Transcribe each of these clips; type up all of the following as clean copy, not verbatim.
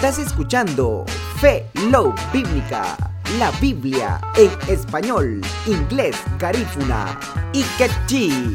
Estás escuchando Fe Love Bíblica, la Biblia en español, inglés, garífuna y quechí.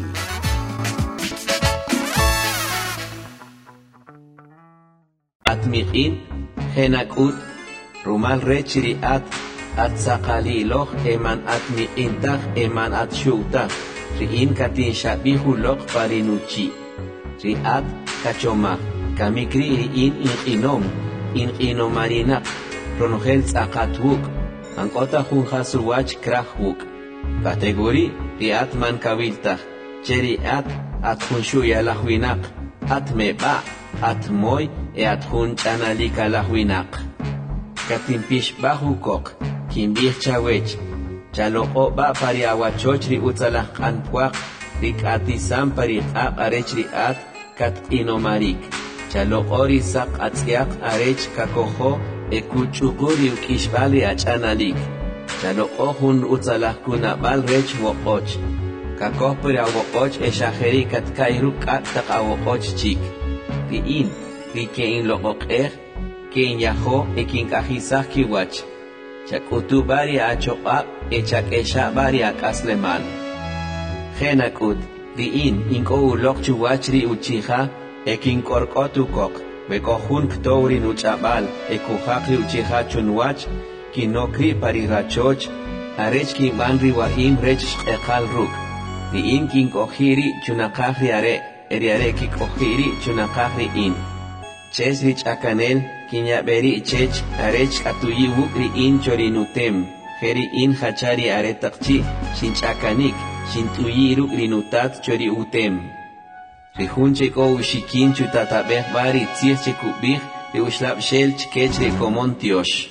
Atmiqin, Henakut, Rumal Rechiriat, Atzakaliloch, Eman Atmiqintach, Eman Atshutach, Riin Katin Shabihulok Parinuchi, Riat Kachomach, Kamikri Riin Inomarinak, Ronogel Tzakatvuk, Ankota Junjasuwach Krahvuk, Kategori Riat Mankaviltach, Cheriat Atjunshuya Lahwinak, Atmeba, Atmoy, Eatjun Chanalika Lahwinak. Katimpish Bahukok, Kimbich Chawech, Chaloko Ba Pariawachochri Utsalah Anpuak, Rik Atisam Parik Arechri At, Kat Inomarik, Chalokori Sak Atziak Arech Kakoho, Ekuchuguri Ukishbali Achanalik, Chalokohun Utsalah Kunabal Rech Wokoch, Kakoh Pariawokoch, Eshaheri Kat Kairuk At Takawokoch Chik. Riin, Rikein Lokok Ken Yaho, Ekin Kahizak Kiwach, Chakutu Baria Achoa, Echak Esha Baria Kasleman. Henakut, Riin, Inko Ulok Chuachri Uchiha, Ekin Korkotu Kok, Bekohun Ktori Nuchabal, Ekuhakri Uchiha Chunwach, Kinokri Parirachoch, Arechki Manri Waim Rech Ekal Ruk, Riin Kin Kohiri Chunakahri Are, Eriare Kikohiri Chunakahri In. Chesrich Akanel, Kinyaberi Chech, Arech Atuyibuk Riin Chorinutem, Heri In Hachari Aretakchi, Shinchakanik, Shintuyiru Rinutat Choriutem. Rihuncheko Ushikin Chutatabeh Bari Tzirchekubih, Riuslab Shel Chkech Recomontiosh.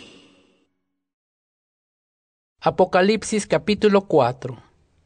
Apocalipsis capítulo 4.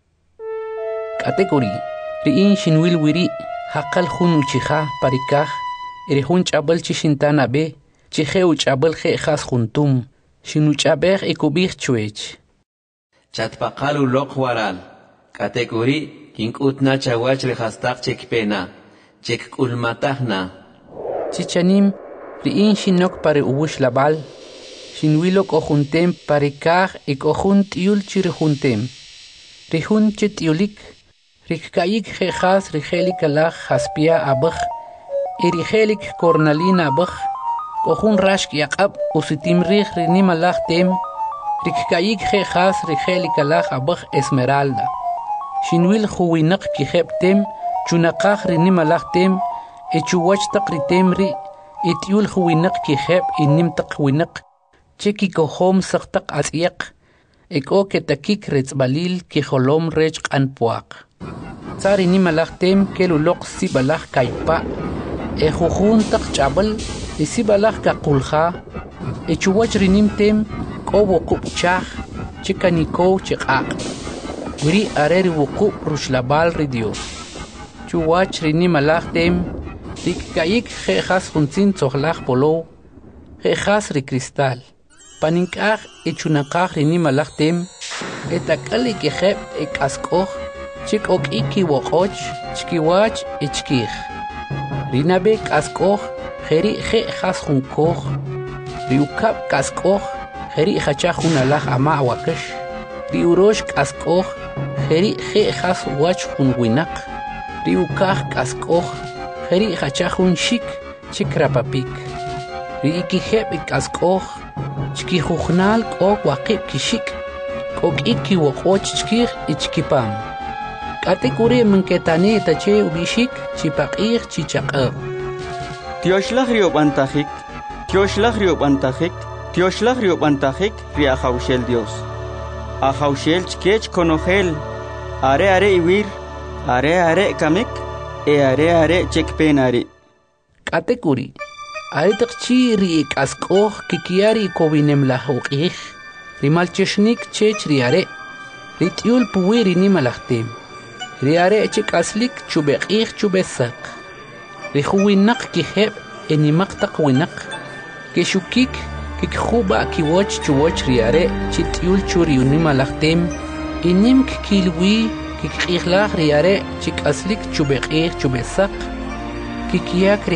Categoría Riin Shinwil Wiri, Hakal Hunuchiha Parikah, Erihun Chabal Chishintana be, Chiheu Chabal Hejas Juntum, Shinuchaber Ekubir Chuech. Chatpakalu Lokwaral, Category, Kinkutna Chawach Rehastak Chekpena, Chekulmatahna. Chichanim, Riin Shinok pare Ubush Labal, Shinwilok Ojuntem Parikah Ekojunt Yul Chirjuntem, Rihun Chetiulik, Rikkaik Hejas Rigelik Alach Haspia Abach, Erigelik Cornalina Bach, Kohun Rashk Yakab, Usitim Rich Rinimalach Tem, Rikkaik Hejas Rigelik Alach Abach Esmeralda, Shinwil Huwinak Kihep Tem, Chunakach Rinimalach Tem, Echuwach Takritemri, Etiul Huwinak Kihep Inimtak Winak, Cheki Kohom Saktak Asiak, Eko Ketakik Retzbalil Kiholom Rech Anpuak. Tsari Nimalach Tem Kelulok Sibalach Kaipa. Ejujun tak chabal, isibalach kakulha, echuwach rinimtem, kobo kupchach, chikaniko chikak. Guri areri wukup rushlabal ridio. Chuwach rinimalach tem, rikkaik jejas junzin tzohlach polo, jejas rikristal. Paninkach echunakach rinimalach tem, etakali kejep ekaskoch, chikok iki wokoch, chkiwach echkich. Rinabek askoch, Heri he has hunkoch, Riukap kaskoch, Heri hachahun alah ama wakash, Riurosh kaskoch, Heri he has wach hun winak, Riukach kaskoch, Heri hachahun shik, chikrapapik, Riikihep kaskoch, Chkihuchnal kok wakip kishik, Kok iki wakoch chkir ichkipam. Categoría Manketane Tache Ubishik, Chipakir, Chichakar. Tioslagrio Bantahik, Tioslagrio Bantahik, Ria Haushel Dios. A Haushel Chkech Konogel, Are Iwir, Are Kamek, Are Chekpenari. Category Aretakchi Riek Askoh, Kikiari Kovinem Lahokich, Rimalcheshnik Chech Riare, Ritiul Puiri Nimalachtem. Riare Chik Aslik Chubekich Chubesak. Rihuinak Kihep Enimaktak Winak. Keshukik Kikhuba Kiwach Chuwach Riare Chitiul Churiunimalachtem. Inim Kilwi Kikirlach Riare Chik Aslik Chubekich Chubesak. Kikiak